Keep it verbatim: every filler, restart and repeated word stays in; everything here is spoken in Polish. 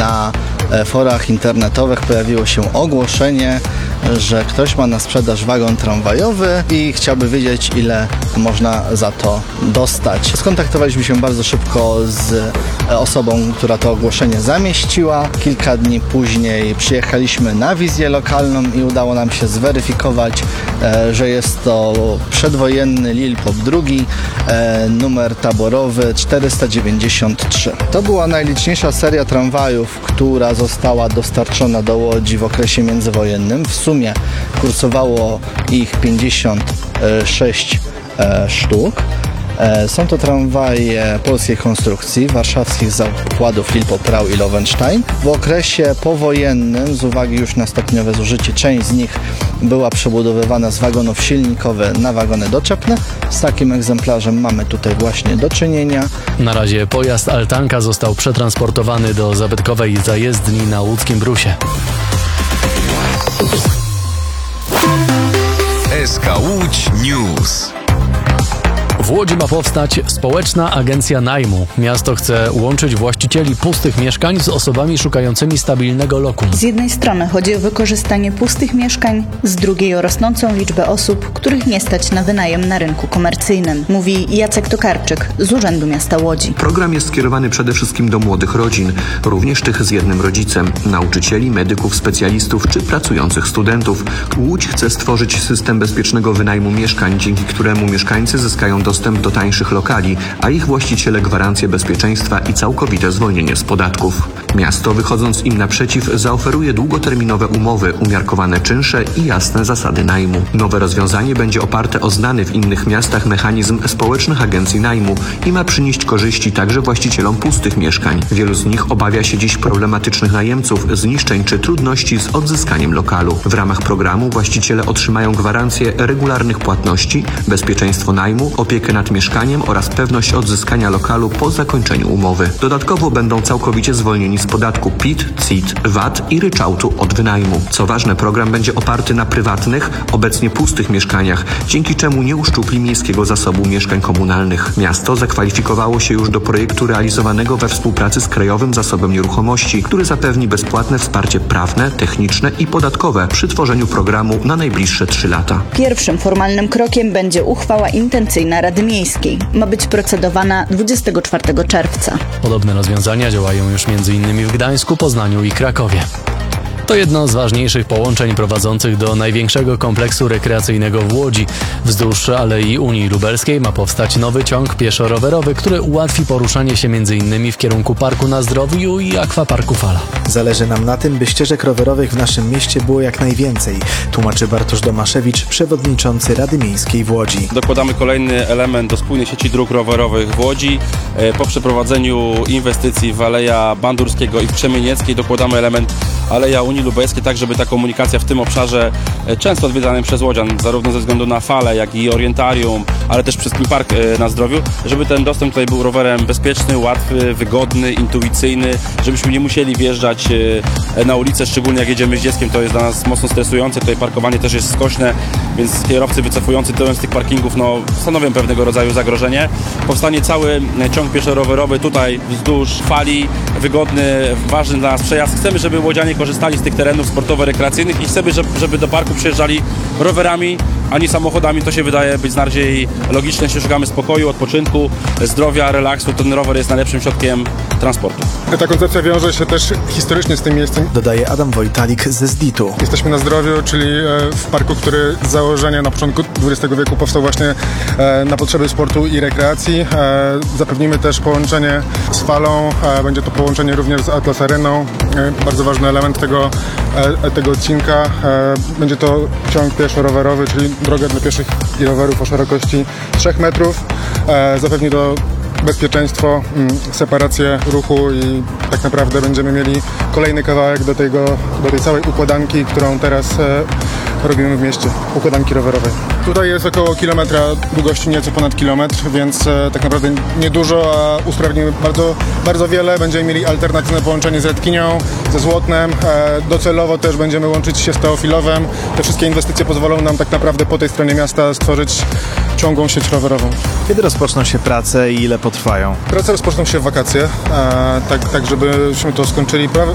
na forach internetowych pojawiło się ogłoszenie, że ktoś ma na sprzedaż wagon tramwajowy i chciałby wiedzieć, ile można za to dostać. Skontaktowaliśmy się bardzo szybko z osobą, która to ogłoszenie zamieściła. Kilka dni później przyjechaliśmy na wizję lokalną i udało nam się zweryfikować, że jest to przedwojenny Lil Pop drugi, numer taborowy czterysta dziewięćdziesiąt trzy. To była najliczniejsza seria tramwajów, która została dostarczona do Łodzi w okresie międzywojennym. W sumie kursowało ich pięćdziesiąt sześć sztuk. Są to tramwaje polskiej konstrukcji, warszawskich zakładów Lil Pop Rau i Lowenstein. W okresie powojennym, z uwagi już na stopniowe zużycie, część z nich była przebudowywana z wagonów silnikowych na wagony doczepne. Z takim egzemplarzem mamy tutaj właśnie do czynienia. Na razie pojazd altanka został przetransportowany do zabytkowej zajezdni na łódzkim Brusie. S K Łódź News. W Łodzi ma powstać społeczna agencja najmu. Miasto chce łączyć właścicieli pustych mieszkań z osobami szukającymi stabilnego lokum. Z jednej strony chodzi o wykorzystanie pustych mieszkań, z drugiej o rosnącą liczbę osób, których nie stać na wynajem na rynku komercyjnym, mówi Jacek Tokarczyk z Urzędu Miasta Łodzi. Program jest skierowany przede wszystkim do młodych rodzin, również tych z jednym rodzicem, nauczycieli, medyków, specjalistów czy pracujących studentów. Łódź chce stworzyć system bezpiecznego wynajmu mieszkań, dzięki któremu mieszkańcy zyskają dostęp dostęp do tańszych lokali, a ich właściciele gwarancję bezpieczeństwa i całkowite zwolnienie z podatków. Miasto, wychodząc im naprzeciw, zaoferuje długoterminowe umowy, umiarkowane czynsze i jasne zasady najmu. Nowe rozwiązanie będzie oparte o znany w innych miastach mechanizm społecznych agencji najmu i ma przynieść korzyści także właścicielom pustych mieszkań. Wielu z nich obawia się dziś problematycznych najemców, zniszczeń czy trudności z odzyskaniem lokalu. W ramach programu właściciele otrzymają gwarancję regularnych płatności, bezpieczeństwo najmu, opiekę nad mieszkaniem oraz pewność odzyskania lokalu po zakończeniu umowy. Dodatkowo będą całkowicie zwolnieni z podatku P I T, C I T, V A T i ryczałtu od wynajmu. Co ważne, program będzie oparty na prywatnych, obecnie pustych mieszkaniach, dzięki czemu nie uszczupli miejskiego zasobu mieszkań komunalnych. Miasto zakwalifikowało się już do projektu realizowanego we współpracy z Krajowym Zasobem Nieruchomości, który zapewni bezpłatne wsparcie prawne, techniczne i podatkowe przy tworzeniu programu na najbliższe trzy lata. Pierwszym formalnym krokiem będzie uchwała intencyjna Rady Miejskiej. Ma być procedowana dwudziestego czwartego czerwca. Podobne rozwiązania działają już m.in. w Gdańsku, Poznaniu i Krakowie. To jedno z ważniejszych połączeń prowadzących do największego kompleksu rekreacyjnego w Łodzi. Wzdłuż Alei Unii Lubelskiej ma powstać nowy ciąg pieszo-rowerowy, który ułatwi poruszanie się m.in. w kierunku Parku na Zdrowiu i Akwaparku Fala. Zależy nam na tym, by ścieżek rowerowych w naszym mieście było jak najwięcej, tłumaczy Bartosz Domaszewicz, przewodniczący Rady Miejskiej w Łodzi. Dokładamy kolejny element do spójnej sieci dróg rowerowych w Łodzi. Po przeprowadzeniu inwestycji w Aleja Bandurskiego i w Krzemienieckiej dokładamy element Aleja Unii Lubelskiej, tak żeby ta komunikacja w tym obszarze, często odwiedzanym przez łodzian, zarówno ze względu na falę, jak i orientarium, ale też przez Park na Zdrowiu, żeby ten dostęp tutaj był rowerem bezpieczny, łatwy, wygodny, intuicyjny, żebyśmy nie musieli wjeżdżać na ulicę, szczególnie jak jedziemy z dzieckiem, to jest dla nas mocno stresujące, tutaj parkowanie też jest skośne, więc kierowcy wycofujący tyłem z tych parkingów no, stanowią pewnego rodzaju zagrożenie. Powstanie cały ciąg pieszo-rowerowy tutaj wzdłuż fali, wygodny, ważny dla nas przejazd. Chcemy, żeby łodzianie korzystali z tych terenów sportowo-rekreacyjnych i chcemy, żeby do parku przyjeżdżali rowerami, a nie samochodami. To się wydaje być bardziej logiczne, jeśli szukamy spokoju, odpoczynku, zdrowia, relaksu. Ten rower jest najlepszym środkiem transportu. Ta koncepcja wiąże się też historycznie z tym miejscem. Dodaje Adam Wojtalik ze Z D I T u. Jesteśmy na Zdrowiu, czyli w parku, który z założenia na początku dwudziestego wieku powstał właśnie na potrzeby sportu i rekreacji. Zapewnimy też połączenie z falą. Będzie to połączenie również z Atlas Areną. Bardzo ważny element tego, tego odcinka. Będzie to ciąg pieszo-rowerowy, czyli droga dla pieszych i rowerów o szerokości trzech metrów. Zapewni to bezpieczeństwo, separację ruchu i tak naprawdę będziemy mieli kolejny kawałek do, tego, do tej całej układanki, którą teraz robimy w mieście, układanki rowerowej. Tutaj jest około kilometra długości, nieco ponad kilometr, więc tak naprawdę niedużo, a usprawnimy bardzo, bardzo wiele. Będziemy mieli alternatywne połączenie z Redkinią, ze Złotnem. Docelowo też będziemy łączyć się z Teofilowem. Te wszystkie inwestycje pozwolą nam tak naprawdę po tej stronie miasta stworzyć ciągłą sieć rowerową. Kiedy rozpoczną się prace i ile potrwają? Prace rozpoczną się w wakacje, tak, tak żebyśmy to skończyli